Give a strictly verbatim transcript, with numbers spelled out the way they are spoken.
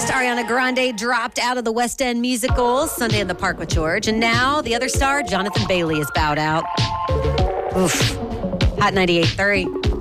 First, Ariana Grande dropped out of the West End musical Sunday in the Park with George. And now the other star, Jonathan Bailey, is bowed out. Oof. Hot ninety-eight point three.